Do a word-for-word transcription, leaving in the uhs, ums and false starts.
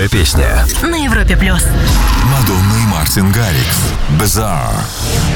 песня на Европе плюс. Мадонна и Мартин Гаррикс. Bizarre.